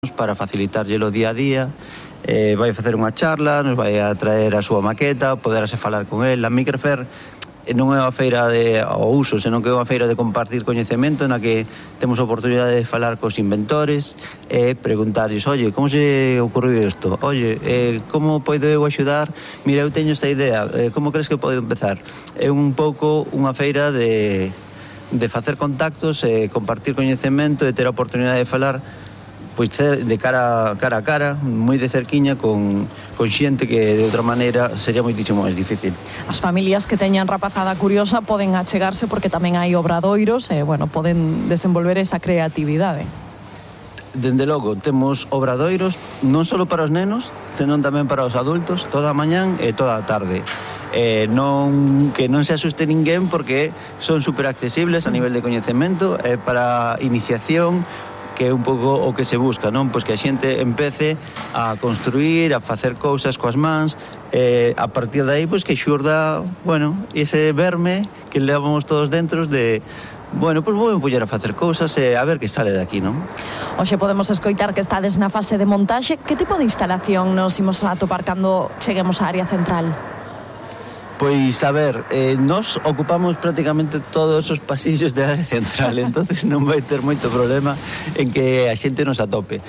para facilitarlle o día a día. Vai facer unha charla, nos vai a traer a súa maqueta, poderase falar con el. A Maker Faire non é unha feira ao uso, senón que é unha feira de compartir coñecemento na que temos a oportunidade de falar cos inventores e preguntarles, oye, como se ocorreu isto? Oye, como podo eu axudar? Mira, eu teño esta idea, como crees que podo empezar? É un pouco unha feira de facer contactos, compartir coñecemento e ter a oportunidade de falar pois de cara a cara, moi de cerquiña con xente que de outra maneira sería moitísimo máis difícil. As familias que teñan rapazada curiosa poden achegarse porque tamén hai obradoiros e, poden desenvolver esa creatividade. Dende logo, temos obradoiros non só para os nenos, senón tamén para os adultos, toda a mañán e toda a tarde. Que non se asuste ninguén porque son super accesibles a nivel de coñecemento, para iniciación, que é un pouco o que se busca, non? Pois que a xente empece a construir, a facer cousas coas mans, a partir de aí, pois que xurda, ese verme que levamos todos dentro de, pois vou empuñar a facer cousas e a ver que sale de aquí, non? Hoxe podemos escoitar que estades na fase de montaxe. Que tipo de instalación nos imos atopar cando cheguemos á área central? Pois, a ver, nós ocupamos prácticamente todos os pasillos de área central, entonces non vai ter moito problema en que a xente nos atope.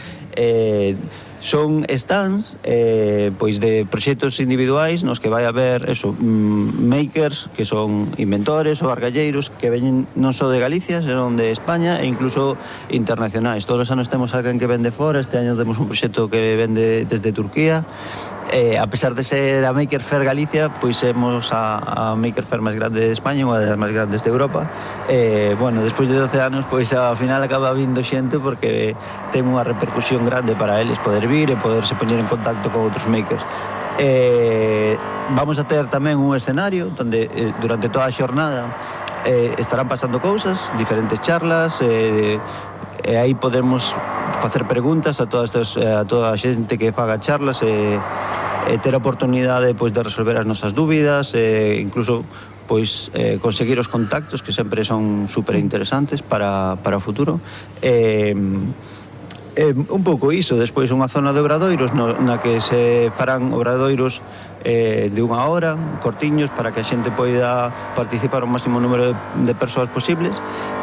Son stands, pois de proxectos individuais nos que vai haber, makers, que son inventores ou argalleiros que veñen non só de Galicia, senón de España e incluso internacionais. Todos os anos temos alguén que vende fora, este año temos un proxecto que vende desde Turquía. A pesar de ser a Maker Faire Galicia, pois somos a Maker Faire máis grande de España, unha das máis grandes de Europa. Despois de 12 anos, pois ao final acaba vindo xente porque ten unha repercusión grande para eles poder vir e poderse poñer en contacto con outros makers. Vamos a ter tamén un escenario onde durante toda a xornada estarán pasando cousas, diferentes charlas, e aí podemos facer preguntas a toda a xente que faga charlas e ter a oportunidade de resolver as nosas dúbidas, incluso conseguir os contactos que sempre son super interesantes para o futuro. Un pouco iso, despois unha zona de obradoiros na que se farán obradoiros de 1 hora, cortiños, para que a xente poida participar o máximo número de persoas posibles.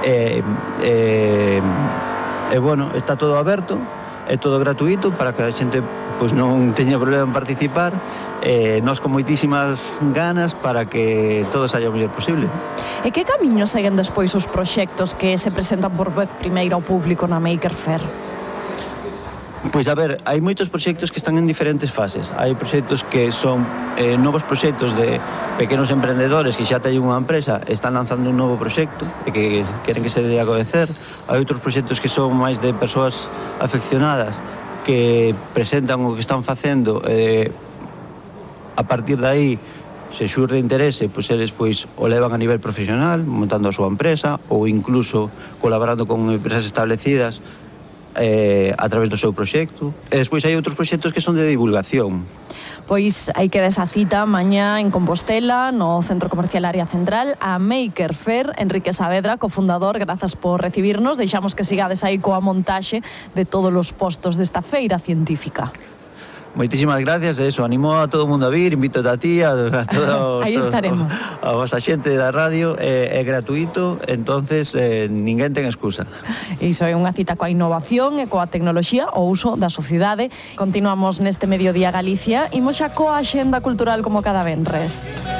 Está todo aberto, é todo gratuito para que a xente non teña problema en participar. Nós con moitísimas ganas para que todo saia o mellor posible. E que camiño seguen despois os proxectos que se presentan por vez primeiro ao público na Maker Faire? Pois a ver, hai moitos proxectos que están en diferentes fases. Hai proxectos que son novos proxectos de pequenos emprendedores que xa teñen unha empresa, están lanzando un novo proxecto e que queren que se dé a coñecer. Hai outros proxectos que son máis de persoas afeccionadas que presentan o que están facendo, a partir de aí se xurde interese, eles o levan a nivel profesional, montando a súa empresa ou incluso colaborando con empresas establecidas a través do seu proxecto. E despois hai outros proxectos que son de divulgación. Pois hai que esa cita mañá en Compostela, no Centro Comercial Área Central, a Maker Faire. Enrique Saavedra, cofundador, grazas por recibirnos. Deixamos que sigades aí coa montaxe de todos os postos desta feira científica. Moitísimas gracias, animo a todo o mundo a vir, invito a ti, a todos aí estaremos. A vosa xente da radio, é gratuito, entonces ninguén ten excusa. Iso é unha cita coa innovación e coa tecnoloxía, o uso da sociedade. Continuamos neste Mediodía Galicia, imos xa coa axenda cultural como cada venres.